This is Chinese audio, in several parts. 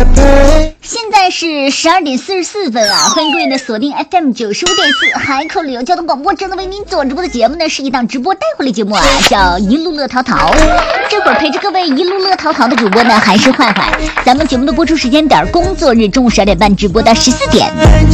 现在是12点44分啊！欢迎各位的锁定 FM 95.4海口旅游交通广播，正在为您做直播的节目呢，是一档直播带回来节目啊，叫一路乐淘淘。这会儿陪着各位一路乐淘淘的主播呢，还是坏坏。咱们节目的播出时间点，工作日中午12点半直播到14点。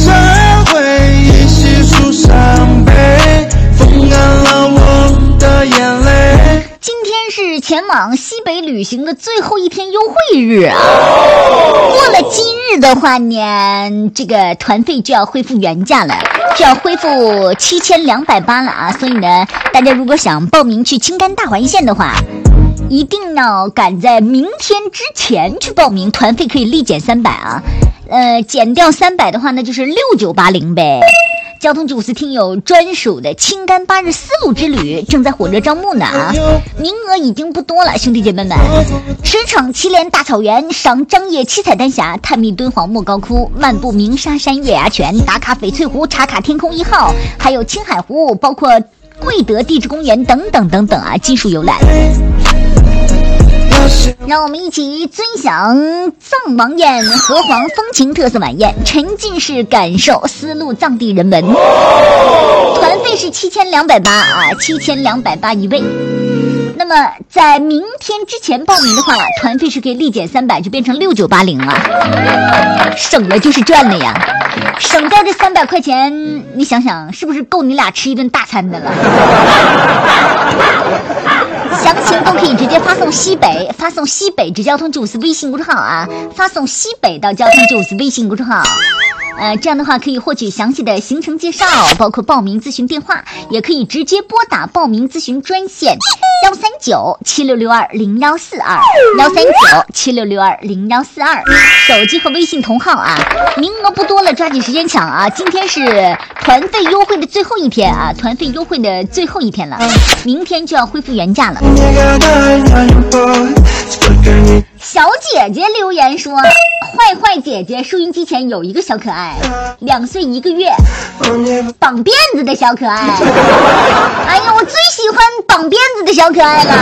今天是前往西北旅行的最后一天优惠日啊！过了今日的话呢，这个团费就要恢复原价了，就要恢复7280了啊！所以呢，大家如果想报名去青甘大环线的话，一定要赶在明天之前去报名，团费可以立减300啊。减掉300的话，那就是6980呗。交通90听友专属的青甘8日丝路之旅正在火热招募呢啊，名额已经不多了，兄弟姐妹们！驰骋祁连大草原，赏张掖七彩丹霞，探秘敦煌莫高窟，漫步鸣沙山月牙泉，打卡翡翠湖，查卡天空1号，还有青海湖，包括贵德地质公园等等等等啊，尽数游览。让我们一起尊享藏王宴河湟风情特色晚宴，沉浸式感受丝路藏地人文。团费是7280啊，7280一位。那么在明天之前报名的话，团费是可以立减300，就变成6980了，省了就是赚了呀！省掉这300块钱，你想想是不是够你俩吃一顿大餐的了？详情都可以直接发送西北至交通94微信公众号啊，发送西北到交通94微信公众号。这样的话可以获取详细的行程介绍，包括报名咨询电话，也可以直接拨打报名咨询专线13976620142，13976620142，手机和微信同号啊，名额不多了，抓紧时间抢啊！今天是团费优惠的最后一天啊，团费优惠的最后一天了，明天就要恢复原价了。小姐姐留言说，坏姐姐收音机前有一个小可爱，2岁1个月，绑辫子的小可爱。哎呀，我最喜欢绑辫子的小可爱了。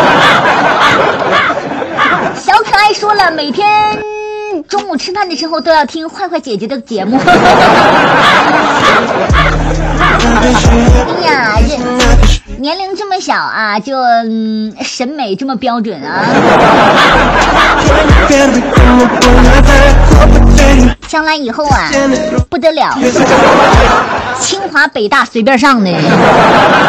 小可爱说了，每天中午吃饭的时候都要听坏姐姐的节目。哎呀，这年龄这么小啊，就审美这么标准啊！将来以后啊，不得了，清华北大随便上的。